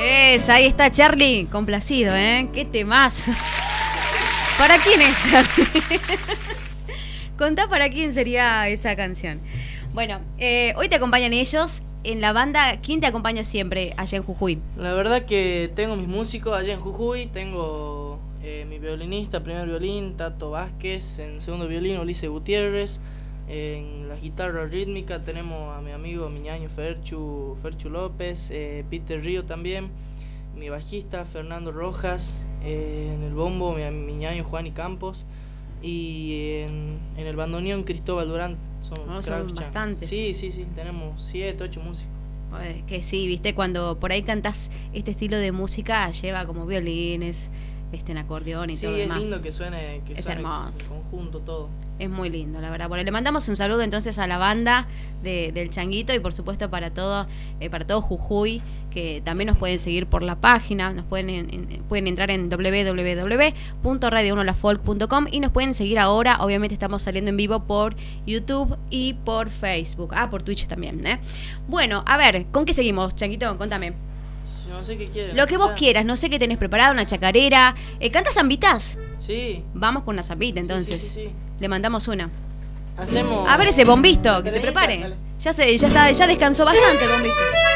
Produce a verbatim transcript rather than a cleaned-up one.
Es, ahí está Charlie, complacido, ¿eh? Qué temazo. ¿Para quién es Charlie? Contá para quién sería esa canción. Bueno, eh, hoy te acompañan ellos en la banda. ¿Quién te acompaña siempre allá en Jujuy? La verdad que tengo mis músicos allá en Jujuy. Tengo eh, mi violinista, primer violín, Tato Vázquez. En segundo violín, Ulises Gutiérrez. En la guitarra rítmica tenemos a mi amigo Miñaño Ferchu, Ferchu López, eh, Peter Río también. Mi bajista, Fernando Rojas. Eh, en el bombo, mi Miñaño Juan y Campos. Y en, en el bandoneón, Cristóbal Durán. Son, oh, son bastantes. Sí, sí, sí, tenemos siete, ocho músicos. Que sí, viste, cuando por ahí cantás este estilo de música, lleva como violines, este, en acordeón y sí, todo lo demás. Sí, es lindo que suene, que es suene hermoso. En conjunto todo. Es muy lindo, la verdad. Bueno, le mandamos un saludo entonces a la banda de, del Changuito y por supuesto para todo, eh, para todo Jujuy, que también nos pueden seguir por la página, nos pueden en, en, pueden entrar en doble u doble u doble u punto radio uno la folk punto com y nos pueden seguir ahora. Obviamente estamos saliendo en vivo por YouTube y por Facebook. Ah, por Twitch también, ¿eh? Bueno, a ver, ¿con qué seguimos, Changuito? Contame. No sé qué quieres. Lo que vos quieras, no sé qué tenés preparado, una chacarera. Eh, ¿Cantas zambitas? Sí. Vamos con una zambita entonces. Sí, sí, sí, sí. Le mandamos una. Hacemos. A ver ese bombisto, que se prepare. Ya se, ya está, ya descansó bastante el bombito.